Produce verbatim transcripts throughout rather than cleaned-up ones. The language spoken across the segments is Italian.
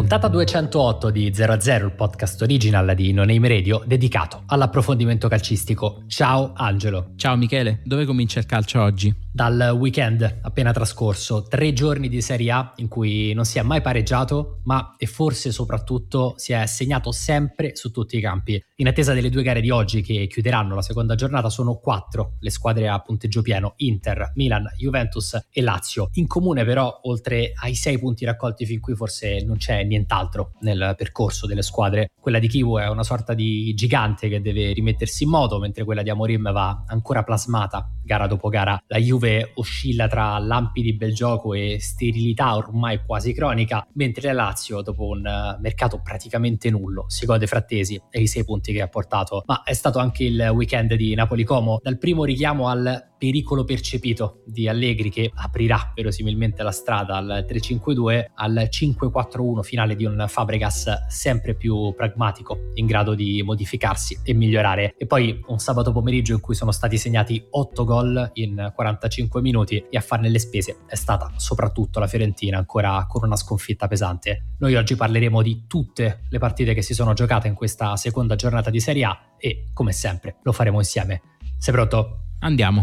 Puntata duecentootto di zero a zero, il podcast original di No Name Radio dedicato all'approfondimento calcistico. Ciao Angelo. Ciao Michele, dove comincia il calcio oggi? Dal weekend appena trascorso, tre giorni di Serie A in cui non si è mai pareggiato, ma e forse soprattutto si è segnato sempre su tutti i campi. In attesa delle due gare di oggi che chiuderanno la seconda giornata, sono quattro le squadre a punteggio pieno: Inter, Milan, Juventus e Lazio. In comune però, oltre ai sei punti raccolti fin qui, forse non c'è nient'altro nel percorso delle squadre. Quella di Kivu è una sorta di gigante che deve rimettersi in moto, mentre quella di Amorim va ancora plasmata gara dopo gara. La Juve oscilla tra lampi di bel gioco e sterilità ormai quasi cronica, mentre la Lazio, dopo un mercato praticamente nullo, si gode Frattesi e i sei punti che ha portato. Ma è stato anche il weekend di Napoli-Como, dal primo richiamo al pericolo percepito di Allegri, che aprirà verosimilmente la strada al tre cinque due, al cinque quattro uno finale di un Fabregas sempre più pragmatico, in grado di modificarsi e migliorare. E poi un sabato pomeriggio in cui sono stati segnati otto gol in quarantacinque minuti, e a farne le spese è stata soprattutto la Fiorentina, ancora con una sconfitta pesante. Noi oggi parleremo di tutte le partite che si sono giocate in questa seconda giornata di Serie A e, come sempre, lo faremo insieme. Sei pronto? Andiamo.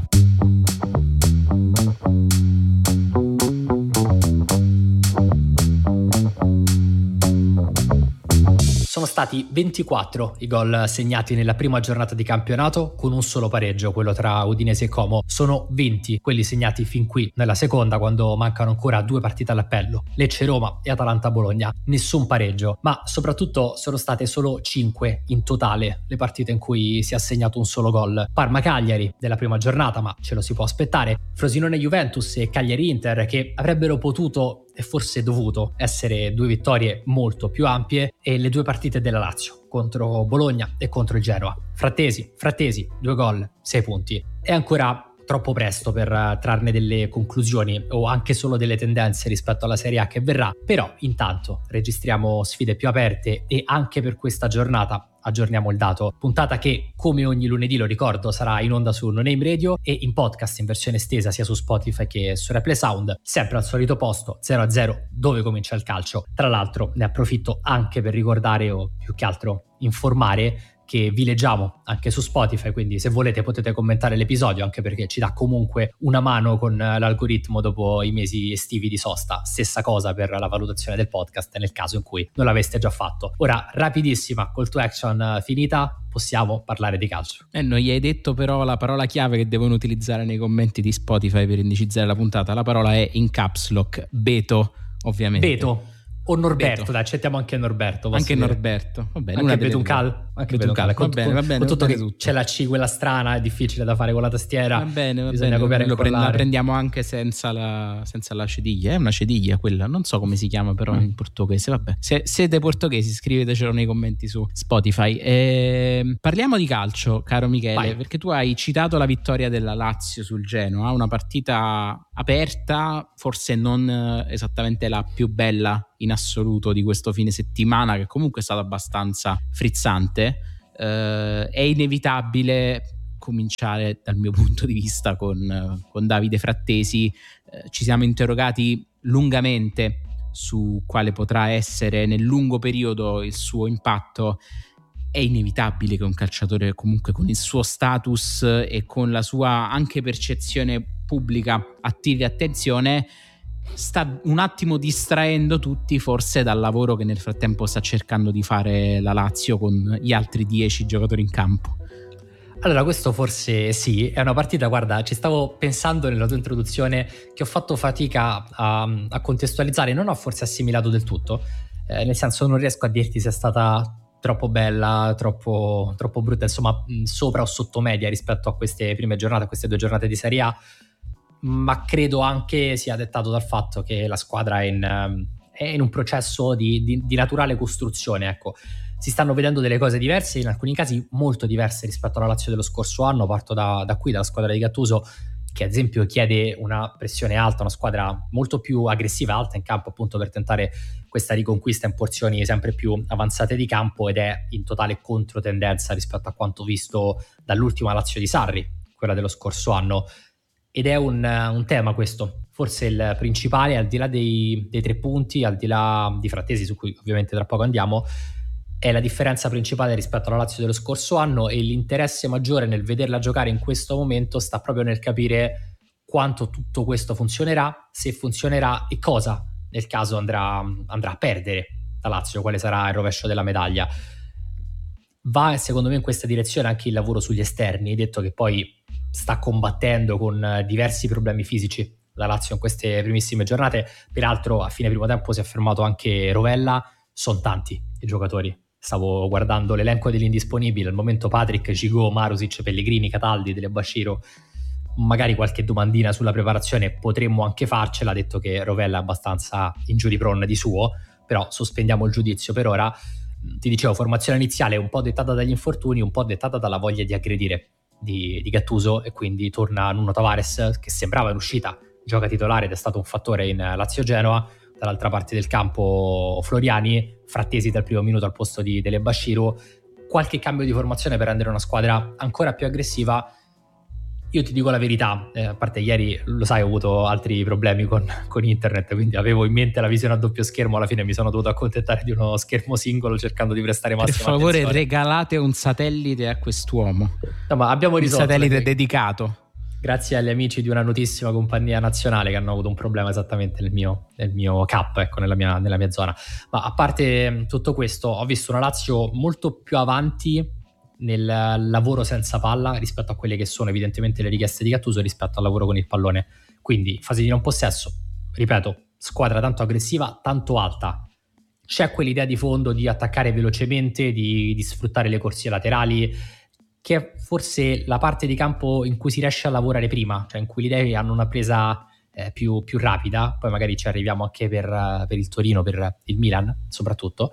Sono stati ventiquattro i gol segnati nella prima giornata di campionato, con un solo pareggio, quello tra Udinese e Como. Sono venti quelli segnati fin qui nella seconda, quando mancano ancora due partite all'appello: Lecce-Roma e Atalanta-Bologna. Nessun pareggio, ma soprattutto sono state solo cinque in totale le partite in cui si è segnato un solo gol. Parma-Cagliari della prima giornata, ma ce lo si può aspettare. Frosinone-Juventus e Cagliari-Inter, che avrebbero potuto e forse dovuto essere due vittorie molto più ampie, e le due partite della Lazio contro Bologna e contro il Genoa. Frattesi, Frattesi, due gol, sei punti. È ancora troppo presto per trarne delle conclusioni o anche solo delle tendenze rispetto alla Serie A che verrà, però intanto registriamo sfide più aperte e anche per questa giornata aggiorniamo il dato. Puntata che, come ogni lunedì, lo ricordo, sarà in onda su No Name Radio e in podcast in versione estesa sia su Spotify che su Replay Sound, sempre al solito posto, zero a zero, dove comincia il calcio. Tra l'altro ne approfitto anche per ricordare, o più che altro informare, che vi leggiamo anche su Spotify, quindi se volete potete commentare l'episodio, anche perché ci dà comunque una mano con l'algoritmo dopo i mesi estivi di sosta. Stessa cosa per la valutazione del podcast nel caso in cui non l'aveste già fatto. Ora, rapidissima call to action finita, possiamo parlare di calcio. Eh, non gli hai detto però la parola chiave che devono utilizzare nei commenti di Spotify per indicizzare la puntata. La parola è in caps lock, Beto, ovviamente. Beto o Norberto, Beto. Dai, accettiamo anche Norberto. Anche dire. Norberto, va bene. Anche Betuncal. Anche Betuncal. Va bene, va bene. Con tutto va bene che tutto. c'è la C, quella strana, è difficile da fare con la tastiera. Va bene, va bisogna bene. copiare e Lo incollare. la prendiamo anche senza la, senza la cediglia. È una cediglia quella, non so come si chiama però mm. in portoghese. Vabbè, se siete portoghesi scrivetecelo nei commenti su Spotify. E parliamo di calcio, caro Michele. Vai. Perché tu hai citato la vittoria della Lazio sul Genoa, una partita aperta, forse non esattamente la più bella in assoluto di questo fine settimana, che comunque è stato abbastanza frizzante. Uh, è inevitabile cominciare dal mio punto di vista con, con Davide Frattesi. Uh, ci siamo interrogati lungamente su quale potrà essere nel lungo periodo il suo impatto. È inevitabile che un calciatore comunque con il suo status e con la sua anche percezione pubblica attivi attenzione sta un attimo distraendo tutti forse dal lavoro che nel frattempo sta cercando di fare la Lazio con gli altri dieci giocatori in campo. Allora, questo forse sì, è una partita, guarda, ci stavo pensando nella tua introduzione, che ho fatto fatica a, a contestualizzare, non ho forse assimilato del tutto, eh, nel senso non riesco a dirti se è stata troppo bella, troppo, troppo brutta, insomma sopra o sotto media rispetto a queste prime giornate, a queste due giornate di Serie A, ma credo anche sia dettato dal fatto che la squadra è in, è in un processo di, di, di naturale costruzione, ecco. Si stanno vedendo delle cose diverse, in alcuni casi molto diverse rispetto alla Lazio dello scorso anno. Parto da, da qui, dalla squadra di Gattuso, che ad esempio chiede una pressione alta, una squadra molto più aggressiva, alta in campo, appunto per tentare questa riconquista in porzioni sempre più avanzate di campo, ed è in totale controtendenza rispetto a quanto visto dall'ultima Lazio di Sarri, quella dello scorso anno. Ed è un, un tema questo forse il principale, al di là dei, dei tre punti, al di là di Frattesi, su cui ovviamente tra poco andiamo, è la differenza principale rispetto alla Lazio dello scorso anno, e l'interesse maggiore nel vederla giocare in questo momento sta proprio nel capire quanto tutto questo funzionerà, se funzionerà e cosa nel caso andrà, andrà a perdere la Lazio, quale sarà il rovescio della medaglia. Va secondo me in questa direzione anche il lavoro sugli esterni. Hai detto che poi sta combattendo con diversi problemi fisici la Lazio in queste primissime giornate, peraltro a fine primo tempo si è fermato anche Rovella. Sono tanti i giocatori, stavo guardando l'elenco degli indisponibili al momento: Patrick, Gigot, Marusic, Pellegrini, Cataldi, Delebasciro. Magari qualche domandina sulla preparazione potremmo anche farcela, detto che Rovella è abbastanza injury prone di suo, però sospendiamo il giudizio per ora. Ti dicevo, formazione iniziale un po' dettata dagli infortuni, un po' dettata dalla voglia di aggredire di, di Gattuso, e quindi torna Nuno Tavares, che sembrava in uscita, gioca titolare ed è stato un fattore in Lazio-Genoa. Dall'altra parte del campo Floriani, Frattesi dal primo minuto al posto di Delebasciro. Qualche cambio di formazione per rendere una squadra ancora più aggressiva. Io ti dico la verità, eh, a parte ieri, lo sai, ho avuto altri problemi con, con internet, quindi avevo in mente la visione a doppio schermo, alla fine mi sono dovuto accontentare di uno schermo singolo cercando di prestare massima attenzione. Per favore attenzione. Regalate un satellite a quest'uomo. No, ma abbiamo risolto, un satellite perché, dedicato. grazie agli amici di una notissima compagnia nazionale che hanno avuto un problema esattamente nel mio, nel mio cap, ecco, nella mia, nella mia zona. Ma a parte tutto questo, ho visto una Lazio molto più avanti nel lavoro senza palla rispetto a quelle che sono evidentemente le richieste di Gattuso rispetto al lavoro con il pallone. Quindi fase di non possesso, ripeto, squadra tanto aggressiva, tanto alta. C'è quell'idea di fondo di attaccare velocemente, di, di sfruttare le corsie laterali, che è forse la parte di campo in cui si riesce a lavorare prima, cioè in cui le idee hanno una presa eh, più, più rapida. Poi magari ci arriviamo anche per, per il Torino, per il Milan soprattutto.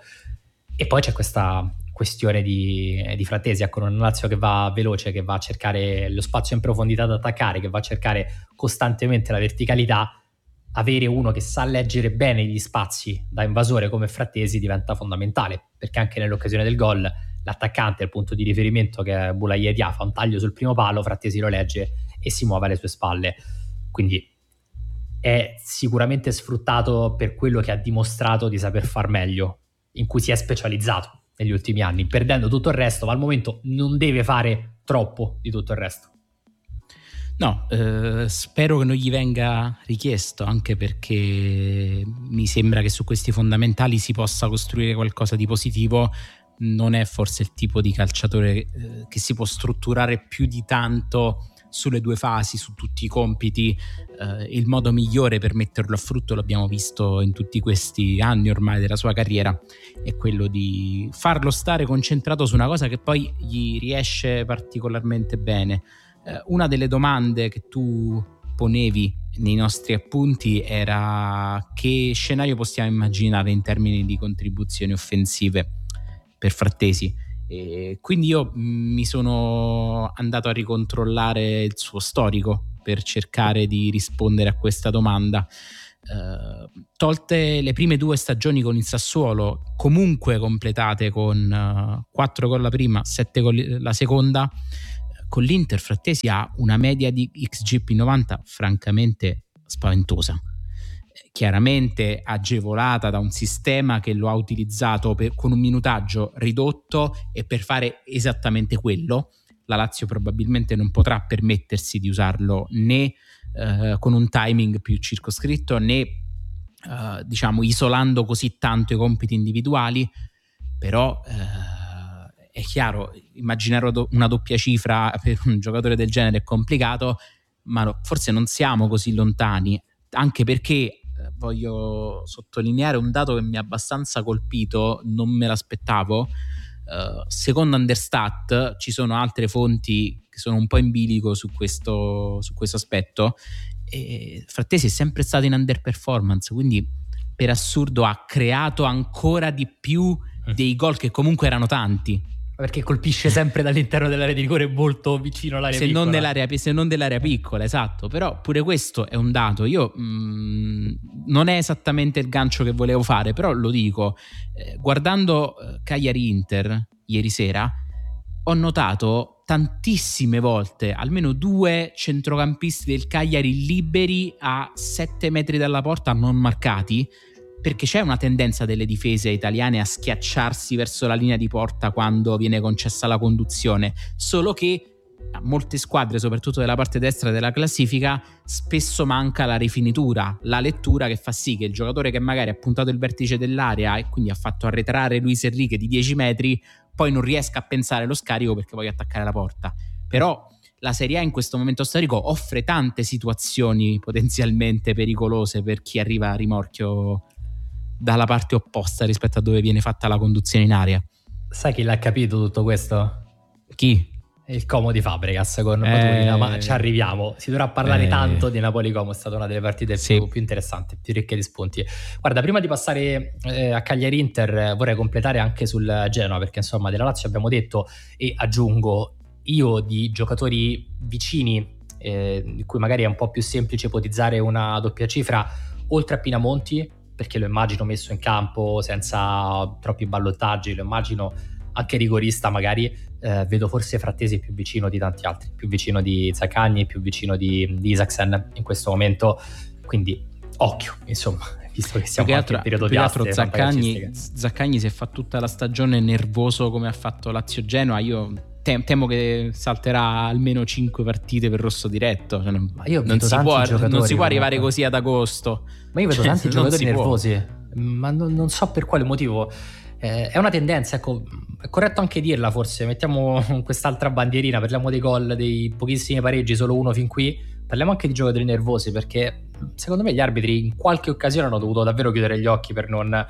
E poi c'è questa questione di, di Frattesi, ecco, una Lazio che va veloce, che va a cercare lo spazio in profondità da attaccare, che va a cercare costantemente la verticalità. Avere uno che sa leggere bene gli spazi da invasore come Frattesi diventa fondamentale, perché anche nell'occasione del gol l'attaccante, il punto di riferimento, che è Boulaye Dia, fa un taglio sul primo palo, Frattesi lo legge e si muove alle sue spalle. Quindi è sicuramente sfruttato per quello che ha dimostrato di saper far meglio, in cui si è specializzato negli ultimi anni, perdendo tutto il resto, ma al momento non deve fare troppo di tutto il resto. No, eh, spero che non gli venga richiesto, anche perché mi sembra che su questi fondamentali si possa costruire qualcosa di positivo. Non è forse il tipo di calciatore eh, che si può strutturare più di tanto sulle due fasi, su tutti i compiti. Eh, il modo migliore per metterlo a frutto, l'abbiamo visto in tutti questi anni ormai della sua carriera, è quello di farlo stare concentrato su una cosa che poi gli riesce particolarmente bene. Eh, una delle domande che tu ponevi nei nostri appunti era: che scenario possiamo immaginare in termini di contribuzioni offensive per Frattesi? E quindi io mi sono andato a ricontrollare il suo storico per cercare di rispondere a questa domanda. Uh, tolte le prime due stagioni con il Sassuolo, comunque completate con quattro uh, gol la prima, sette gol la seconda, con l'Inter Frattesi ha una media di X G P novanta francamente spaventosa, chiaramente agevolata da un sistema che lo ha utilizzato per, con un minutaggio ridotto, e per fare esattamente quello la Lazio probabilmente non potrà permettersi di usarlo né eh, con un timing più circoscritto, né eh, diciamo isolando così tanto i compiti individuali. Però eh, è chiaro, immaginare una doppia cifra per un giocatore del genere è complicato, ma no, forse non siamo così lontani, anche perché voglio sottolineare un dato che mi ha abbastanza colpito, non me l'aspettavo. Uh, secondo Understat, ci sono altre fonti che sono un po' in bilico su questo, su questo aspetto, e Frattesi è sempre stato in underperformance, quindi per assurdo ha creato ancora di più dei gol che comunque erano tanti, perché colpisce sempre dall'interno dell'area di rigore, molto vicino all'area se piccola. Non nell'area, se non dell'area piccola, esatto. Però pure questo è un dato. Io mh, non è esattamente il gancio che volevo fare, però lo dico. Eh, guardando eh, Cagliari Inter ieri sera, ho notato tantissime volte almeno due centrocampisti del Cagliari liberi a sette metri dalla porta non marcati, perché c'è una tendenza delle difese italiane a schiacciarsi verso la linea di porta quando viene concessa la conduzione, solo che a molte squadre, soprattutto della parte destra della classifica, spesso manca la rifinitura, la lettura, che fa sì che il giocatore che magari ha puntato il vertice dell'area e quindi ha fatto arretrare Luis Enrique di dieci metri poi non riesca a pensare lo scarico perché voglio attaccare la porta. Però la Serie A in questo momento storico offre tante situazioni potenzialmente pericolose per chi arriva a rimorchio dalla parte opposta rispetto a dove viene fatta la conduzione in area. Sai chi l'ha capito tutto questo? Chi? Il Como di Fabregas con eh, Maturin, ma ci arriviamo. Si dovrà parlare eh, tanto di Napoli-Como, è stata una delle partite sì. più, più interessanti, più ricche di spunti. Guarda, prima di passare eh, a Cagliari-Inter eh, vorrei completare anche sul Genoa, perché insomma della Lazio abbiamo detto, e aggiungo io di giocatori vicini eh, di cui magari è un po' più semplice ipotizzare una doppia cifra, oltre a Pinamonti, perché lo immagino messo in campo senza troppi ballottaggi, lo immagino anche rigorista magari. Eh, vedo forse Frattesi più vicino di tanti altri, più vicino di Zaccagni, più vicino di, di Isaacsen in questo momento, quindi occhio, insomma, visto che siamo anche in periodo di aste. Zaccagni, Zaccagni si è fatto tutta la stagione nervoso come ha fatto Lazio-Genoa, io tem- temo che salterà almeno cinque partite per rosso diretto, cioè non, ma io non, si può, non si può arrivare comunque così ad agosto, ma io vedo cioè, tanti giocatori nervosi può. ma non, non so per quale motivo. Eh, è una tendenza, ecco, è corretto anche dirla forse, mettiamo quest'altra bandierina, parliamo dei gol, dei pochissimi pareggi, solo uno fin qui, parliamo anche di giocatori nervosi, perché secondo me gli arbitri in qualche occasione hanno dovuto davvero chiudere gli occhi per non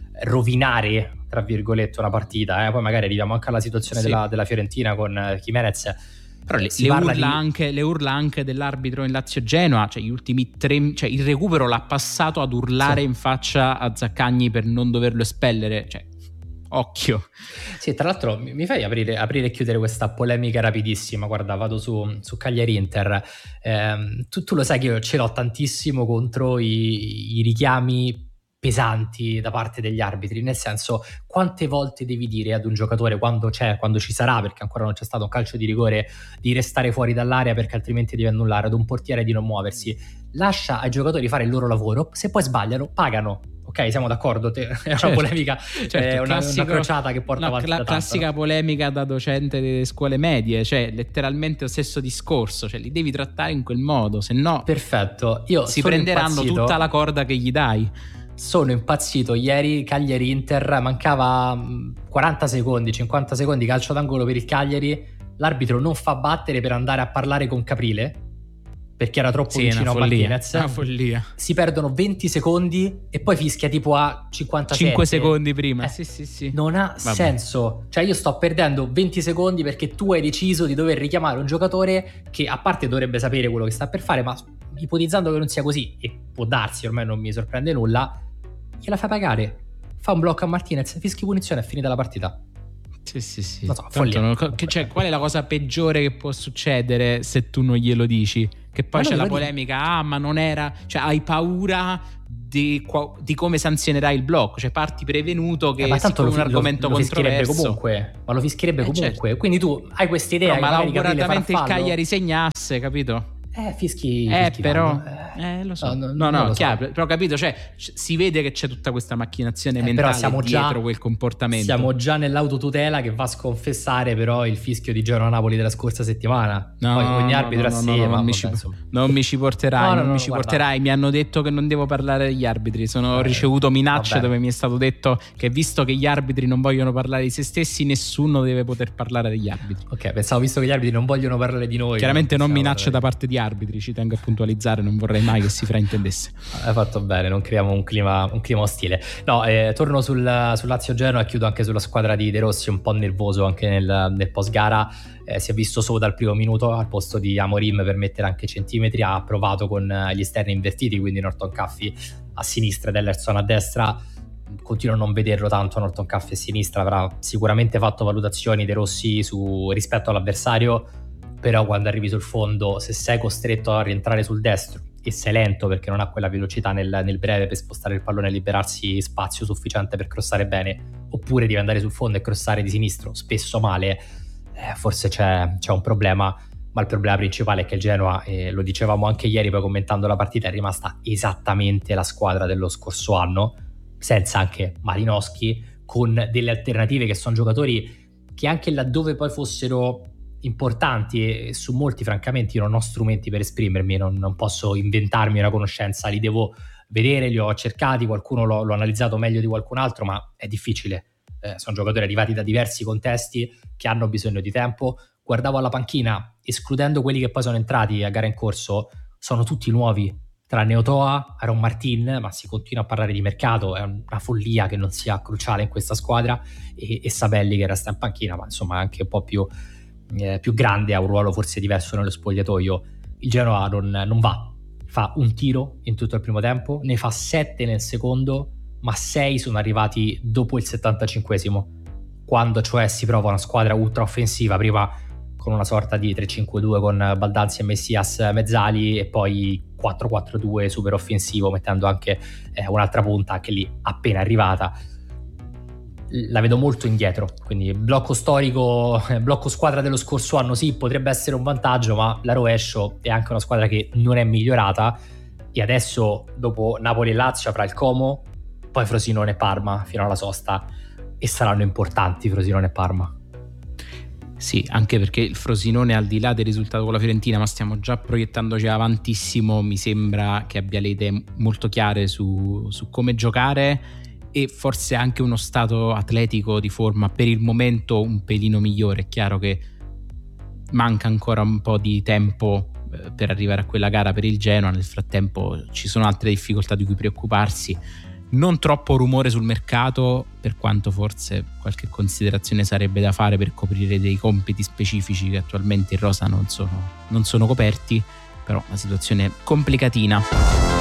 rovinare, tra virgolette, una partita, eh? Poi magari arriviamo anche alla situazione sì. della, della Fiorentina con Jimenez. Però le, le, urla di... anche, le urla anche dell'arbitro in Lazio-Genoa, cioè gli ultimi tre, cioè il recupero l'ha passato ad urlare sì. in faccia a Zaccagni per non doverlo espellere, cioè occhio. Sì, tra l'altro mi fai aprire, aprire e chiudere questa polemica rapidissima. Guarda, vado su, su Cagliari-Inter. Eh, tu, tu lo sai che io ce l'ho tantissimo contro i, i richiami pesanti da parte degli arbitri, nel senso, quante volte devi dire ad un giocatore quando c'è, quando ci sarà, perché ancora non c'è stato un calcio di rigore, di restare fuori dall'area perché altrimenti devi annullare, ad un portiere di non muoversi. Lascia ai giocatori fare il loro lavoro, se poi sbagliano pagano. Ok, siamo d'accordo, te, è una certo, polemica, certo, è una, classico, una crociata che porta no, avanti la da classica tanto. Polemica da docente delle scuole medie, cioè letteralmente lo stesso discorso, cioè li devi trattare in quel modo, se no perfetto. Io si prenderanno impazzito. Tutta la corda che gli dai. Sono impazzito ieri, Cagliari-Inter, mancava quaranta secondi, cinquanta secondi, calcio d'angolo per il Cagliari, l'arbitro non fa battere per andare a parlare con Caprile perché era troppo sì, vicino a Martinez. Una follia. Si perdono venti secondi e poi fischia tipo a cinquantasette. cinque secondi prima. Eh, sì, sì, sì. Non ha Vabbè. senso. Cioè io sto perdendo venti secondi perché tu hai deciso di dover richiamare un giocatore che a parte dovrebbe sapere quello che sta per fare, ma ipotizzando che non sia così, e può darsi, ormai non mi sorprende nulla, gliela fai pagare. Fa un blocco a Martinez, fischi punizione, è finita la partita. Sì, sì, sì. Non so, non, che, cioè, qual è la cosa peggiore che può succedere se tu non glielo dici? Che poi ma c'è la polemica, dire. ah, ma non era... Cioè, hai paura di, di come sanzionerai il blocco. Cioè, parti prevenuto che eh, ma tanto lo, un argomento lo, lo fischierebbe controverso. comunque. Ma lo fischierebbe eh, comunque. Certo. Quindi tu hai quest'idea. No, ma lauguratamente il Cagliari segnasse, capito? Eh, fischi. Eh, fischi però. Eh, eh, lo so. No, no, no, no chiaro, so. Però capito, cioè, si vede che c'è tutta questa macchinazione eh, mentale siamo dietro già, quel comportamento. Siamo già nell'autotutela che va a sconfessare però il fischio di Genoa-Napoli della scorsa settimana. No, Poi ogni no, arbitro no, a no, sé, no, ma non, mi vabbè, ci, non mi ci porterai, no, no, non mi ci guarda. porterai. Mi hanno detto che non devo parlare degli arbitri. Sono, ho eh, ricevuto minacce vabbè. dove mi è stato detto che visto che gli arbitri non vogliono parlare di se stessi, nessuno deve poter parlare degli arbitri. Ok, pensavo visto che gli arbitri non vogliono parlare di noi. Chiaramente non, non minacce parlare. da parte di arbitri, ci tengo a puntualizzare, non vorrei mai che si fraintendesse. Hai fatto bene, non creiamo un clima, un clima ostile. No, eh, torno sul, sul Lazio-Genoa e chiudo anche sulla squadra di De Rossi, un po' nervoso anche nel, nel post-gara. Eh, si è visto solo dal primo minuto al posto di Amorim per mettere anche centimetri, ha provato con gli esterni invertiti, quindi Norton Caffey a sinistra ed Ellerson a destra. Continuo a non vederlo tanto Norton Caffey a sinistra, avrà sicuramente fatto valutazioni De Rossi su, rispetto all'avversario, però quando arrivi sul fondo, se sei costretto a rientrare sul destro e sei lento perché non ha quella velocità nel, nel breve per spostare il pallone e liberarsi spazio sufficiente per crossare bene, oppure devi andare sul fondo e crossare di sinistro, spesso male, eh, forse c'è, c'è un problema, ma il problema principale è che il Genoa, e lo dicevamo anche ieri poi commentando la partita, è rimasta esattamente la squadra dello scorso anno, senza anche Malinowski, con delle alternative che sono giocatori che anche laddove poi fossero importanti, e su molti francamente io non ho strumenti per esprimermi, non, non posso inventarmi una conoscenza, li devo vedere, li ho cercati, qualcuno l'ho, l'ho analizzato meglio di qualcun altro, ma è difficile. Eh, sono giocatori arrivati da diversi contesti che hanno bisogno di tempo. Guardavo alla panchina, escludendo quelli che poi sono entrati a gara in corso, sono tutti nuovi, tranne Otoa, Aaron Martin, ma si continua a parlare di mercato, è una follia che non sia cruciale in questa squadra, e, e Sabelli che resta in panchina, ma insomma è anche un po' più, eh, più grande, ha un ruolo forse diverso nello spogliatoio. Il Genoa non, non va, fa un tiro in tutto il primo tempo, ne fa sette nel secondo, ma sei sono arrivati dopo il settantacinquesimo, quando cioè si prova una squadra ultra offensiva, prima con una sorta di tre cinque due con Baldanzi e Messias mezzali, e poi quattro quattro due super offensivo, mettendo anche eh, un'altra punta, anche lì appena arrivata. La vedo molto indietro, quindi blocco storico, blocco squadra dello scorso anno sì, potrebbe essere un vantaggio, ma la rovescio, è anche una squadra che non è migliorata, e adesso dopo Napoli e Lazio avrà il Como, poi Frosinone e Parma fino alla sosta, e saranno importanti Frosinone e Parma. Sì, anche perché il Frosinone, al di là del risultato con la Fiorentina, ma stiamo già proiettandoci avantissimo, mi sembra che abbia le idee molto chiare su, su come giocare, e forse anche uno stato atletico di forma per il momento un pelino migliore. È chiaro che manca ancora un po' di tempo eh, per arrivare a quella gara per il Genoa, nel frattempo ci sono altre difficoltà di cui preoccuparsi. Non troppo rumore sul mercato, per quanto forse qualche considerazione sarebbe da fare per coprire dei compiti specifici che attualmente in rosa non sono, non sono coperti, però la situazione è complicatina.